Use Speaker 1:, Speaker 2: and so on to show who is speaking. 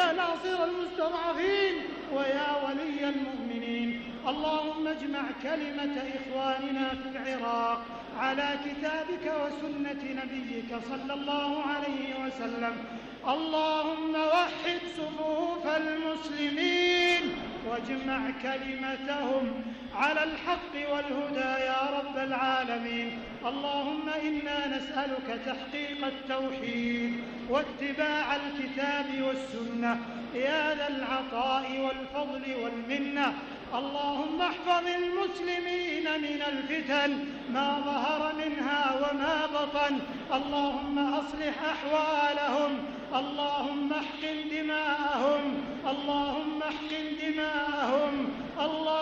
Speaker 1: يا ناصر المستضعفين ويا ولي المؤمنين. اللهم اجمع كلمة إخواننا في العراق على كتابك وسنة نبيك صلى الله عليه وسلم. اللهم وحد صفوف المسلمين واجمع كلمتهم على الحق والهدى يا رب العالمين. اللهم إنا نسألك تحقيق التوحيد واتباع الكتاب والسنة يا ذا العطاء والفضل والمنة. اللهم احفظ المسلمين من الفتن ما ظهر منها وما بطن. اللهم أصلح أحوالهم. اللهم احقن دماءهم. اللهم احقن دماءهم.